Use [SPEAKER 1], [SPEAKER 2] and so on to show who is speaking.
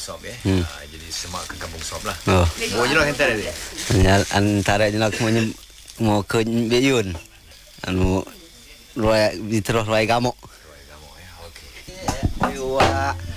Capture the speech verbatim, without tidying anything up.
[SPEAKER 1] Sop ya.
[SPEAKER 2] Hmm.
[SPEAKER 1] Uh, jadi semak ke kampung Sop lah.
[SPEAKER 2] Oh.
[SPEAKER 1] Mau je lah antara dia.
[SPEAKER 2] Antara je lah mau mau ke Beyun. Anu luai di terus luai gamok.
[SPEAKER 1] Luai gamok ya. Okey.
[SPEAKER 2] Ayo.